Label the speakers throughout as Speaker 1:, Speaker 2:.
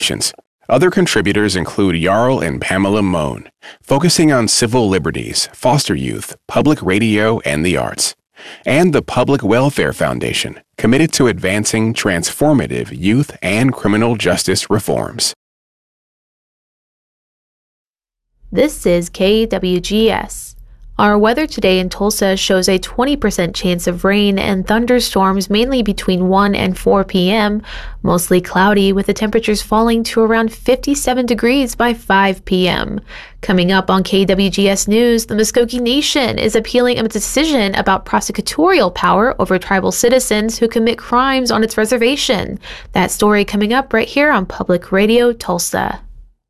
Speaker 1: Other contributors include Jarl and Pamela Mohn, focusing on civil liberties, foster youth, public radio, and the arts. And the Public Welfare Foundation, committed to advancing transformative youth and criminal justice reforms.
Speaker 2: This is KWGS. Our weather today in Tulsa shows a 20% chance of rain and thunderstorms mainly between 1 and 4 p.m., mostly cloudy with the temperatures falling to around 57 degrees by 5 p.m. Coming up on KWGS News, the Muskogee Nation is appealing a decision about prosecutorial power over tribal citizens who commit crimes on its reservation. That story coming up right here on Public Radio Tulsa.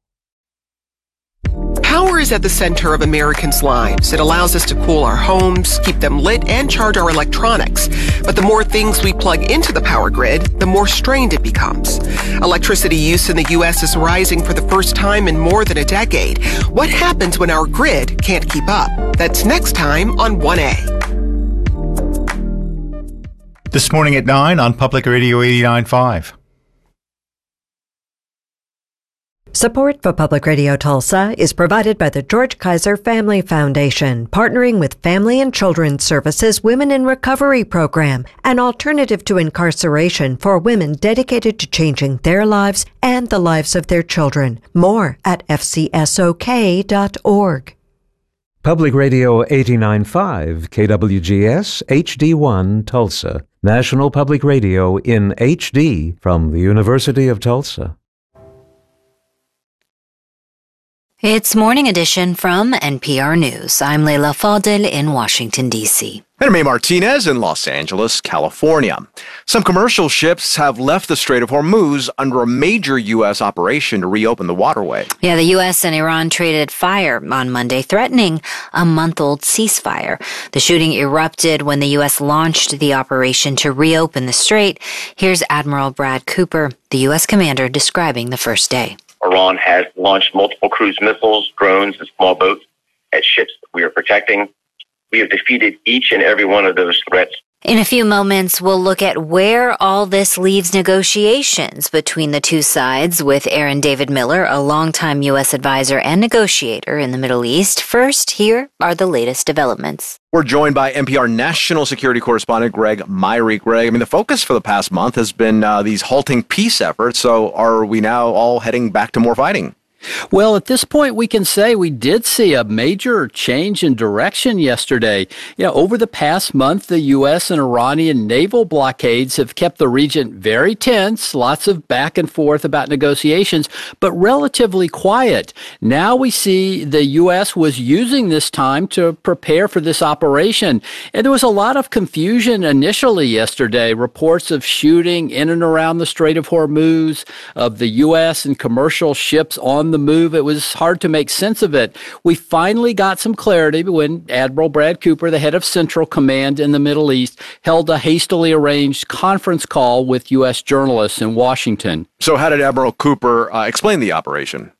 Speaker 3: Power is at the center of Americans' lives. It allows us to cool our homes, keep them lit, and charge our electronics. But the more things we plug into the power grid, the more strained it becomes. Electricity use in the U.S. is rising for the first time in more than a decade. What happens when our grid can't keep up? That's next time on 1A.
Speaker 4: This morning at 9 on Public Radio 89.5.
Speaker 5: Support for Public Radio Tulsa is provided by the George Kaiser Family Foundation, partnering with Family and Children's Services Women in Recovery Program, an alternative to incarceration for women dedicated to changing their lives and the lives of their children. More at fcsok.org.
Speaker 6: Public Radio 89.5, KWGS, HD1, Tulsa. National Public Radio in HD from the University of Tulsa.
Speaker 7: It's Morning Edition from NPR News. I'm Leila Fadel in Washington, D.C.
Speaker 8: And I'm May Martinez in Los Angeles, California. Some commercial ships have left the Strait of Hormuz under a major U.S. operation to reopen the waterway.
Speaker 7: Yeah, the U.S. and Iran traded fire on Monday, threatening a month-old ceasefire. The shooting erupted when the U.S. launched the operation to reopen the strait. Here's Admiral Brad Cooper, the U.S. commander, describing the first day.
Speaker 9: Iran has launched multiple cruise missiles, drones, and small boats at ships that we are protecting. We have defeated each and every one of those threats.
Speaker 7: In a few moments, we'll look at where all this leaves negotiations between the two sides with Aaron David Miller, a longtime U.S. advisor and negotiator in the Middle East. First, here are the latest developments.
Speaker 8: We're joined by NPR national security correspondent Greg Myrie. Greg, the focus for the past month has been these halting peace efforts. So are we now all heading back to more fighting?
Speaker 10: Well, at this point, we can say we did see a major change in direction yesterday. Over the past month, the U.S. and Iranian naval blockades have kept the region very tense, lots of back and forth about negotiations, but relatively quiet. Now we see the U.S. was using this time to prepare for this operation. And there was a lot of confusion initially yesterday, reports of shooting in and around the Strait of Hormuz, of the U.S. and commercial ships on the move. It was hard to make sense of it. We finally got some clarity when Admiral Brad Cooper, the head of Central Command in the Middle East, held a hastily arranged conference call with U.S. journalists in Washington.
Speaker 8: So how did Admiral Cooper explain the operation?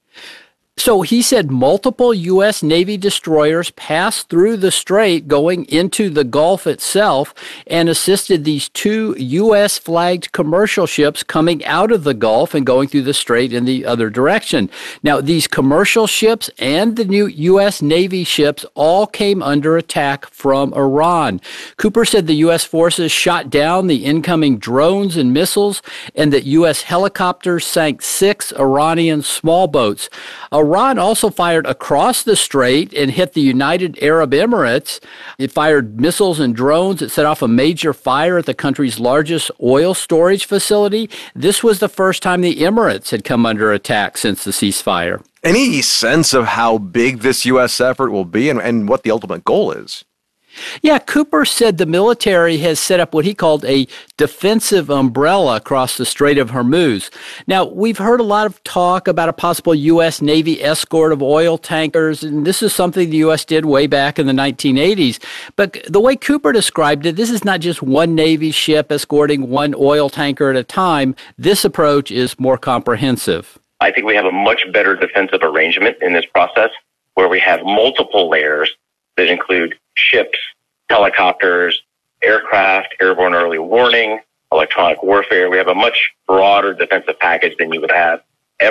Speaker 10: So he said multiple U.S. Navy destroyers passed through the strait going into the Gulf itself and assisted these two U.S.-flagged commercial ships coming out of the Gulf and going through the strait in the other direction. Now, these commercial ships and the new U.S. Navy ships all came under attack from Iran. Cooper said the U.S. forces shot down the incoming drones and missiles and that U.S. helicopters sank 6 Iranian small boats. Iran also fired across the strait and hit the United Arab Emirates. It fired missiles and drones. It set off a major fire at the country's largest oil storage facility. This was the first time the Emirates had come under attack since the ceasefire.
Speaker 8: Any sense of how big this U.S. effort will be and what the ultimate goal is?
Speaker 10: Yeah, Cooper said the military has set up what he called a defensive umbrella across the Strait of Hormuz. Now, we've heard a lot of talk about a possible U.S. Navy escort of oil tankers, and this is something the U.S. did way back in the 1980s. But the way Cooper described it, this is not just one Navy ship escorting one oil tanker at a time. This approach is more comprehensive.
Speaker 9: I think we have a much better defensive arrangement in this process where we have multiple layers that include ships, helicopters, aircraft, airborne early warning, electronic warfare. We have a much broader defensive package than you would have